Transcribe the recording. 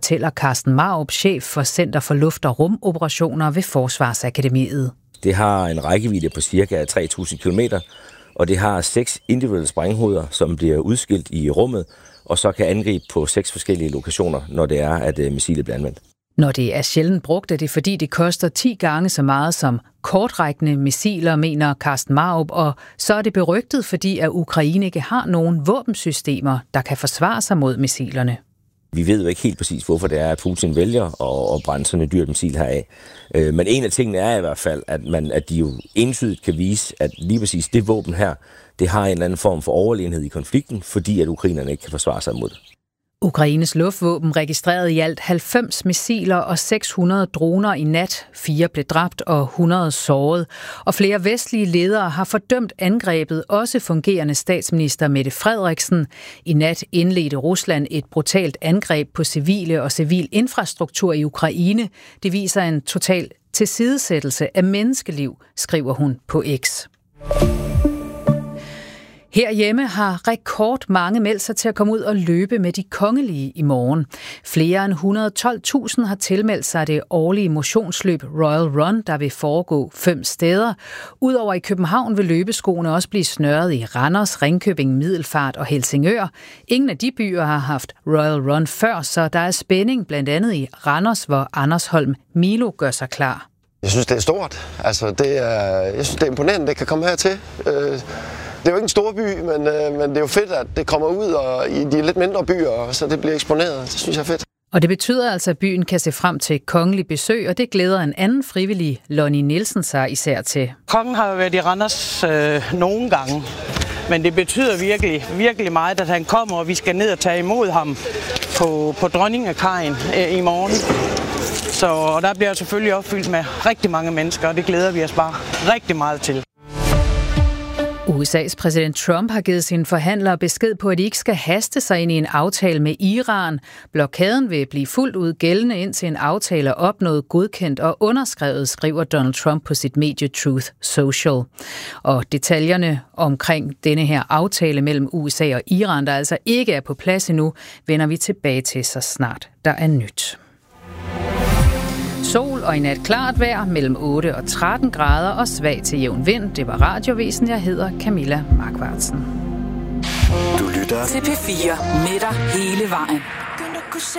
fortæller Carsten Marup, chef for Center for Luft- og Rumoperationer ved Forsvarsakademiet. Det har en rækkevidde på ca. 3.000 km, og det har 6 individuelle sprænghoveder, som bliver udskilt i rummet, og så kan angribe på 6 forskellige lokationer, når det er, at missilet bliver anvendt. Når det er sjældent brugt, er det fordi det koster 10 gange så meget som kortrækkende missiler, mener Carsten Marup, og så er det berygtet, fordi at Ukraine ikke har nogen våbensystemer, der kan forsvare sig mod missilerne. Vi ved jo ikke helt præcis, hvorfor det er, at Putin vælger at brænde sådan et dyrt missil heraf. Men en af tingene er i hvert fald, at de jo entydigt kan vise, at lige præcis det våben her, det har en eller anden form for overlegenhed i konflikten, fordi at ukrainerne ikke kan forsvare sig mod det. Ukraines luftvåben registrerede i alt 90 missiler og 600 droner i nat. 4 blev dræbt og 100 såret. Og flere vestlige ledere har fordømt angrebet, også fungerende statsminister Mette Frederiksen. I nat indledte Rusland et brutalt angreb på civile og civil infrastruktur i Ukraine. Det viser en total tilsidesættelse af menneskeliv, skriver hun på X. Herhjemme har rekordmange meldt sig til at komme ud og løbe med de kongelige i morgen. Flere end 112.000 har tilmeldt sig det årlige motionsløb Royal Run, der vil foregå 5 steder. Udover i København vil løbeskoene også blive snørret i Randers, Ringkøbing, Middelfart og Helsingør. Ingen af de byer har haft Royal Run før, så der er spænding blandt andet i Randers, hvor Anders Holm Milo gør sig klar. Jeg synes, det er stort. Jeg synes, det er imponerende, det kan komme hertil. Det er jo ikke en stor by, men det er jo fedt, at det kommer ud og i de lidt mindre byer, så det bliver eksponeret. Det synes jeg er fedt. Og det betyder altså, at byen kan se frem til kongelig besøg, og det glæder en anden frivillig, Lonnie Nielsen, sig især til. Kongen har jo været i Randers nogle gange, men det betyder virkelig, virkelig meget, at han kommer, og vi skal ned og tage imod ham på Dronningekajen i morgen. Så der bliver selvfølgelig opfyldt med rigtig mange mennesker, og det glæder vi os bare rigtig meget til. USA's præsident Trump har givet sine forhandlere besked på, at de ikke skal haste sig ind i en aftale med Iran. Blokaden vil blive fuldt ud gældende, indtil en aftale er opnået, godkendt og underskrevet, skriver Donald Trump på sit medie Truth Social. Og detaljerne omkring denne her aftale mellem USA og Iran, der altså ikke er på plads endnu, vender vi tilbage til så snart der er nyt. Sol og i nat klart vejr mellem 8 og 13 grader og svag til jævn vind. Det var Radiovisen. Jeg hedder Camilla Markvartsen. Du lytter til P4 med dig hele vejen.